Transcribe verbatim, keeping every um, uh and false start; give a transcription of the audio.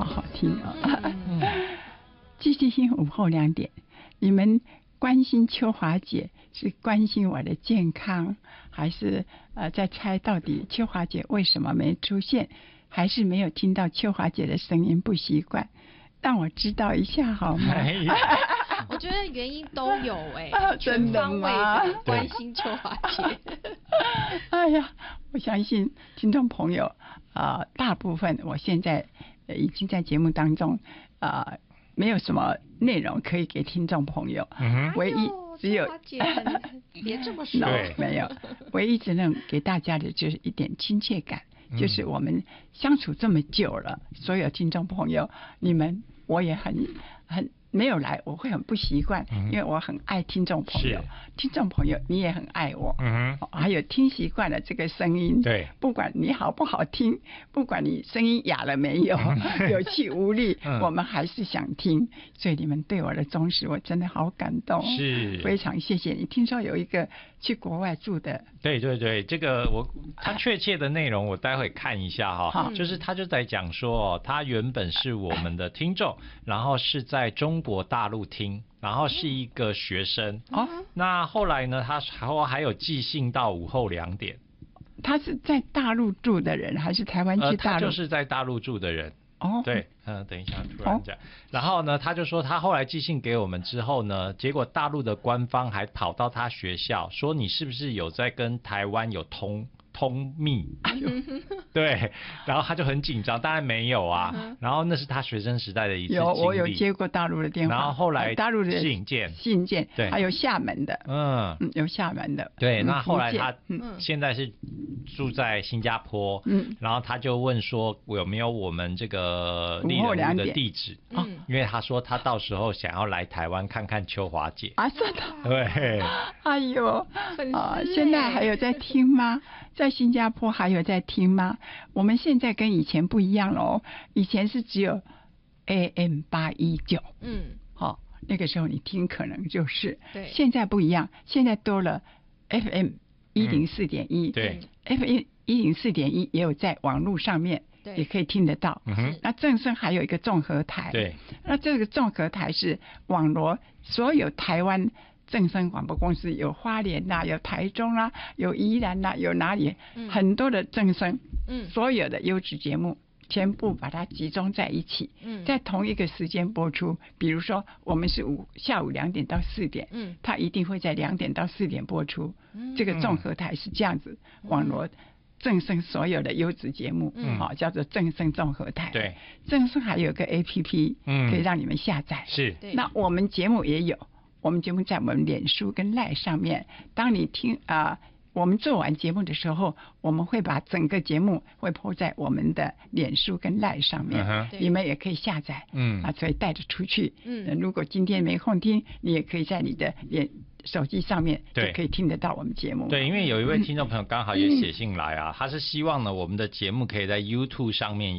好好听啊、哦！继续听午后两点，你们关心秋华姐是关心我的健康，还是呃在猜到底秋华姐为什么没出现，还是没有听到秋华姐的声音不习惯？让我知道一下好吗？ 我觉得原因都有哎、 欸， 全方位的关心秋华姐。 哎呀，我相信听众朋友啊、呃，大部分我现在、呃、已经在节目当中啊、呃，没有什么内容可以给听众朋友， 嗯、 唯一只有秋华姐别这么说， no, 没有，唯一只能给大家的就是一点亲切感。就是我们相处这么久了，所有听众朋友，你们我也很很没有来，我会很不习惯，嗯、因为我很爱听众朋友，听众朋友你也很爱我，嗯、还有听习惯了这个声音， 对， 不管你好不好听，不管你声音哑了没有，嗯、有气无力，嗯、我们还是想听，所以你们对我的忠实，我真的好感动， 是非常谢谢你。听说有一个去国外住的， 对对对，这个我他确切的内容我待会看一下哈、哦，就是他就在讲说，他原本是我们的听众，然后是在中国大陆听，然后是一个学生，哦，那后来呢，他还还有寄信到午后两点。 他是在大陆住的人，还是台湾去大陆？呃、 他就是在大陆住的人。 哦， 对，嗯、呃，等一下，突然讲、哦，然后呢，他就说他后来寄信给我们之后呢，结果大陆的官方还跑到他学校说你是不是有在跟台湾有通通密？哎呦，对，然后他就很紧张，当然没有啊。嗯、然后那是他学生时代的一次经历。 有，我有接过大陆的电话。 然后后来大陆的信件， 信件， 对， 还有厦门的， 嗯， 嗯有厦门的。 对，那后来他现在是住在新加坡，嗯，然后他就问说有没有我们这个丽人屋的地址，嗯，因为他说他到时候想要来台湾看看秋华姐。 啊，真的？ 对。 哎呦，啊，现在还有在听吗？在新加坡还有在听吗？我们现在跟以前不一样了，以前是只有 A M 八一九，嗯，好、哦，那个时候你听可能就是， 对， 现在不一样，现在多了 F M 一零四点一， 对 ，F M 一零四点一也有在网络上面， 对， 也可以听得到。 嗯、 那正声还有一个综合台， 对， 那这个综合台是网罗所有台湾正声广播公司，有花莲啦、啊，有台中啦、啊，有宜兰啦、啊，有哪里、嗯、很多的正声，嗯，所有的优质节目全部把它集中在一起，嗯，在同一个时间播出。比如说我们是午下午两点到四点，嗯，它一定会在两点到四点播出。嗯，这个综合台是这样子，嗯、网罗正声所有的优质节目，嗯，好、哦，叫做正声综合台。 对， 正声还有个 A P P， 嗯，可以让你们下载。 是， 那我们节目也有。我们节目在我们脸书跟赖上面，当你听啊、呃，我们做完节目的时候，我们会把整个节目会 po 在我们的脸书跟赖上面，嗯、你们也可以下载，嗯，啊，所以带着出去，嗯、呃，如果今天没空听，你也可以在你的脸手机上面就可以听得到我们节目。 对，因为有一位听众朋友刚好也写信来啊，嗯、他是希望呢我们的节目可以在 YouTube 上面